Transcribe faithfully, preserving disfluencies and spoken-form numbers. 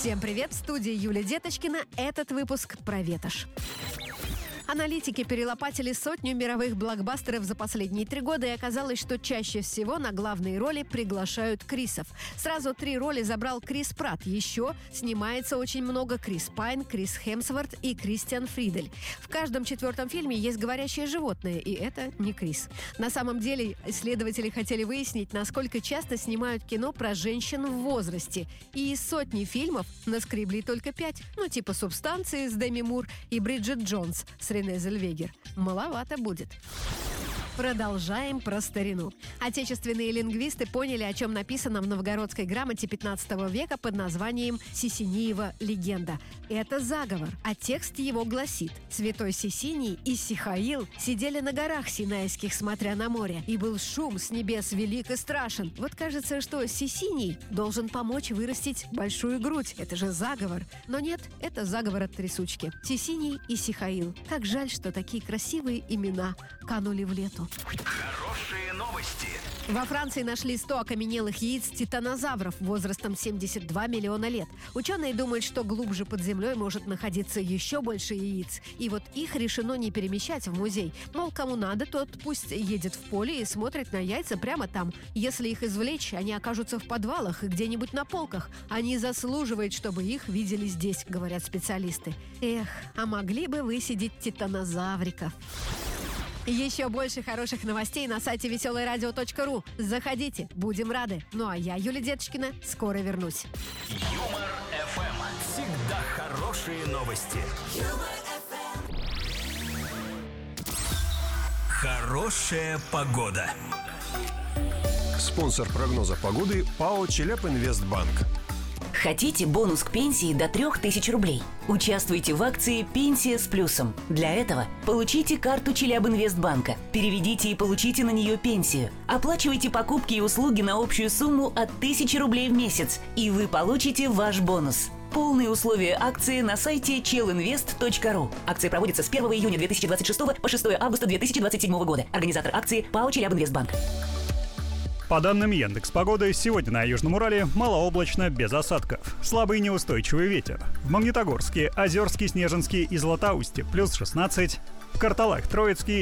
Всем привет, в студии Юлия Деточкина. Этот выпуск про ветошь. Аналитики перелопатили сотню мировых блокбастеров за последние три года, и оказалось, что чаще всего на главные роли приглашают Крисов. Сразу три роли забрал Крис Пратт. Еще снимается очень много Крис Пайн, Крис Хемсворт и Кристиан Фридель. В каждом четвертом фильме есть говорящее животное, и это не Крис. На самом деле, исследователи хотели выяснить, насколько часто снимают кино про женщин в возрасте. И из сотни фильмов наскребли только пять. Ну, типа «Субстанции» с Деми Мур и «Бриджит Джонс» с Рене Зельвегер. Маловато будет. Продолжаем про старину. Отечественные лингвисты поняли, о чем написано в новгородской грамоте пятнадцатого века под названием «Сисиниева легенда». Это заговор, а текст его гласит: «Святой Сисиний и Сихаил сидели на горах Синайских, смотря на море, и был шум с небес велик и страшен». Вот кажется, что Сисиний должен помочь вырастить большую грудь. Это же заговор. Но нет, это заговор от трясучки. Сисиний и Сихаил. Как жаль, что такие красивые имена канули в лету. Хорошие новости. Во Франции нашли сто окаменелых яиц титанозавров возрастом семьдесят два миллиона лет. Ученые думают, что глубже под землей может находиться еще больше яиц. И вот их решено не перемещать в музей. Мол, кому надо, тот пусть едет в поле и смотрит на яйца прямо там. Если их извлечь, они окажутся в подвалах и где-нибудь на полках. Они заслуживают, чтобы их видели здесь, говорят специалисты. Эх, а могли бы высидеть титанозавриков. Еще больше хороших новостей на сайте веселое радио точка ру. Заходите, будем рады. Ну а я, Юлия Деточкина, скоро вернусь. Юмор эф эм. Всегда хорошие новости. Хорошая погода. Спонсор прогноза погоды ПАО «Челябинвестбанк». Хотите бонус к пенсии до трех тысяч рублей? Участвуйте в акции «Пенсия с плюсом». Для этого получите карту Челябинвестбанка, переведите и получите на нее пенсию. Оплачивайте покупки и услуги на общую сумму от тысячи рублей в месяц, и вы получите ваш бонус. Полные условия акции на сайте челинвест точка ру. Акция проводится с первого июня две тысячи двадцать шестого по шестого августа две тысячи двадцать седьмого года. Организатор акции ПАО «Челябинвестбанк». По данным Яндекс.Погоды, сегодня на Южном Урале малооблачно, без осадков. Слабый неустойчивый ветер. В Магнитогорске, Озерске, Снежинске и Златоусте плюс шестнадцать. В Карталах, Троицкий